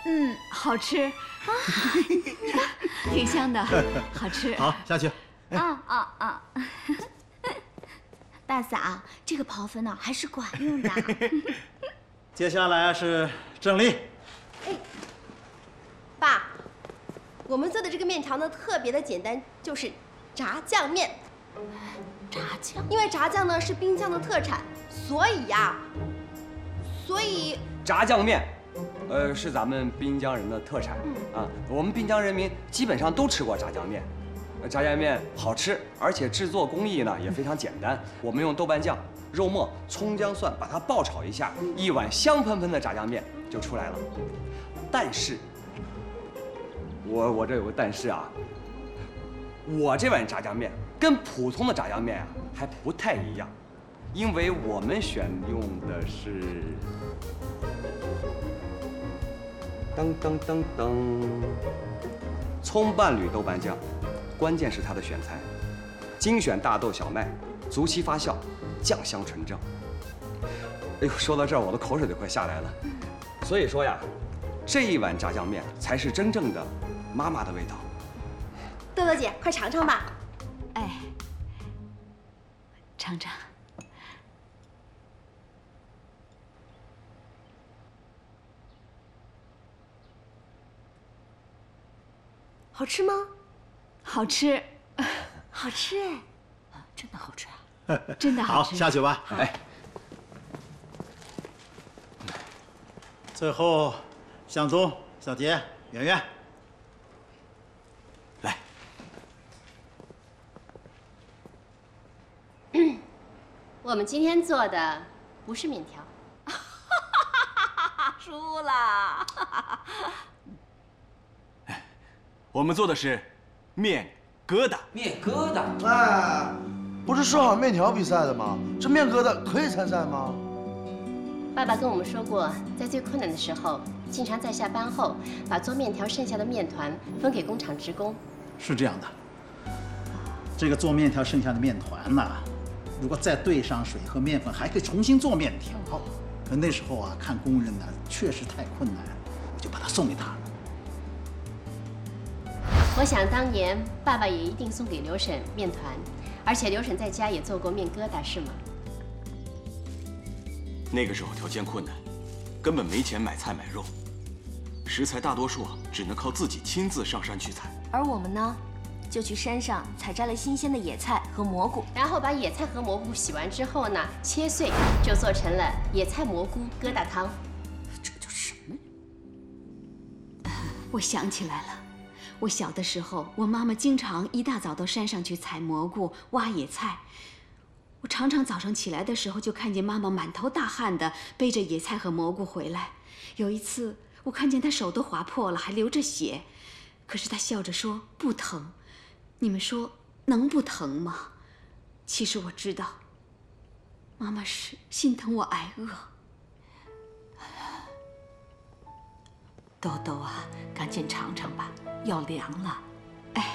好吃啊，挺香的，好吃。 好，下去。 大嫂，这个刨粉呢还是管用的。 接下来是郑丽。 爸，我们做的这个面条呢特别的简单，就是炸酱面。 炸酱？ 因为炸酱呢是滨江的特产，所以炸酱面，是咱们滨江人的特产啊。我们滨江人民基本上都吃过炸酱面。炸酱面好吃，而且制作工艺呢也非常简单。我们用豆瓣酱、肉末、葱姜蒜把它爆炒一下，一碗香喷喷的炸酱面就出来了。但是，我这有个但是啊，我这碗炸酱面跟普通的炸酱面啊还不太一样，因为我们选用的是葱伴侣豆瓣酱。关键是它的选材，精选大豆小麦，足期发酵，酱香纯正。哎呦，说到这儿，我的口水都快下来了。所以说呀，这一碗炸酱面才是真正的妈妈的味道。 豆豆姐，快尝尝吧。 哎，尝尝。 好吃吗？ 好吃， 好吃哎，真的好吃啊！真的好吃。 好，下去吧。 哎， 最后，向东、小杰、圆圆，来。 我们今天做的不是面条。 输了。 我们做的是面疙瘩。 面疙瘩？ 哎，不是说好面条比赛的吗？这面疙瘩可以参赛吗？ 爸爸跟我们说过，在最困难的时候，经常在下班后把做面条剩下的面团分给工厂职工。 是这样的，这个做面条剩下的面团呐，如果再兑上水和面粉，还可以重新做面条。可那时候啊，看工人呢确实太困难，我就把它送给他了。 我想当年爸爸也一定送给刘婶面团，而且刘婶在家也做过面疙瘩，是吗？ 那个时候条件困难，根本没钱买菜买肉，食材大多数只能靠自己亲自上山去采。 而我们呢，就去山上采摘了新鲜的野菜和蘑菇， 然后把野菜和蘑菇洗完之后呢，切碎，就做成了野菜蘑菇疙瘩汤。 这叫什么？ 我想起来了。我小的时候，我妈妈经常一大早到山上去采蘑菇、挖野菜。我常常早上起来的时候，就看见妈妈满头大汗的背着野菜和蘑菇回来。有一次，我看见她手都划破了，还流着血，可是她笑着说不疼。你们说能不疼吗？其实我知道，妈妈是心疼我挨饿。 豆豆啊，赶紧尝尝吧，要凉了。